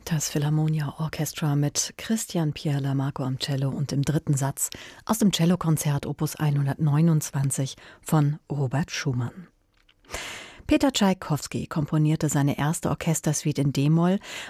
Das Philharmonia Orchestra mit Christian Pierre-Lamarco am Cello und im dritten Satz aus dem Cellokonzert Opus 129 von Robert Schumann. Peter Tschaikowski komponierte seine erste Orchestersuite in d-Moll